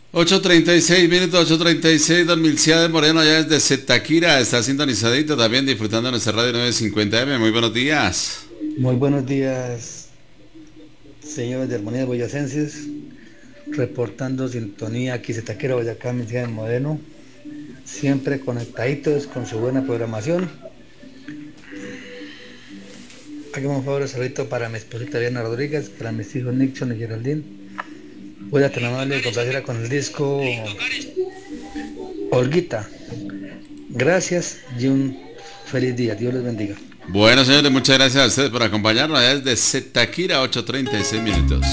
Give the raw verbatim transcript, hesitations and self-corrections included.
ocho treinta y seis minutos, ocho treinta y seis, don Milciades Moreno, allá desde Zetaquira, está sintonizadito también, disfrutando de nuestra radio novecientos cincuenta eme. Muy buenos días. Muy buenos días, señores de Armonía Boyacenses, reportando sintonía aquí Zetaquira, Boyacá, Milciades Moreno, siempre conectaditos con su buena programación. Hagamos un favor, saludito para mi esposita Diana Rodríguez, para mis hijos Nixon y Geraldine. Voy a tener amable complacer con el disco Olguita. Gracias y un feliz día. Dios les bendiga. Bueno, señores, muchas gracias a ustedes por acompañarnos allá desde Zetaquira, ocho treinta y seis minutos.